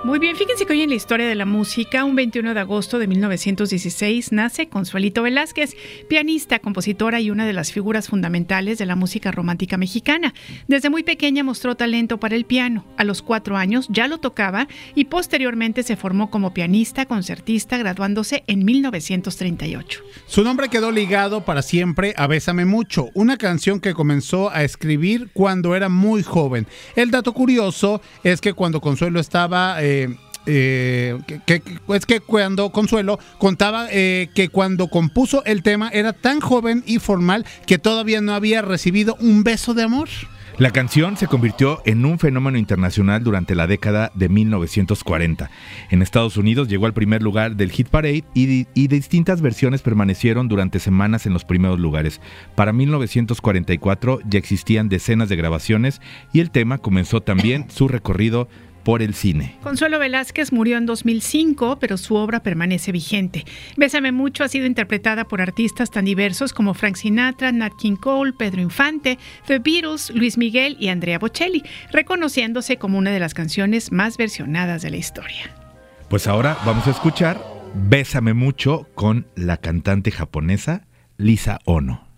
Muy bien, fíjense que hoy en la historia de la música, un 21 de agosto de 1916, nace Consuelito Velázquez, pianista, compositora y una de las figuras fundamentales de la música romántica mexicana. Desde muy pequeña mostró talento para el piano. A los 4 años ya lo tocaba y posteriormente se formó como pianista, concertista, graduándose en 1938. Su nombre quedó ligado para siempre a Bésame Mucho, una canción que comenzó a escribir cuando era muy joven. El dato curioso es que cuando Consuelo estaba... es que cuando Consuelo contaba que cuando compuso el tema era tan joven y formal que todavía no había recibido un beso de amor. La canción se convirtió en un fenómeno internacional durante la década de 1940. En Estados Unidos llegó al primer lugar del Hit Parade y distintas versiones permanecieron durante semanas en los primeros lugares. Para 1944 ya existían decenas de grabaciones y el tema comenzó también su recorrido por el cine. Consuelo Velázquez murió en 2005, pero su obra permanece vigente. Bésame Mucho ha sido interpretada por artistas tan diversos como Frank Sinatra, Nat King Cole, Pedro Infante, The Beatles, Luis Miguel y Andrea Bocelli, reconociéndose como una de las canciones más versionadas de la historia. Pues ahora vamos a escuchar Bésame Mucho con la cantante japonesa Lisa Ono.